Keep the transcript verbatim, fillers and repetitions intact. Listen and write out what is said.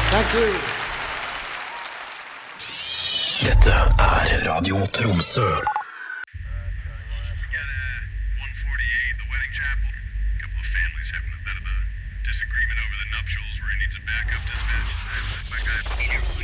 Thank you. Dette er Radio Tromsø. one forty-eight, the wedding chapel. A couple of families having a bit of a disagreement over the nuptials where he needs a backup dispatch. My guy.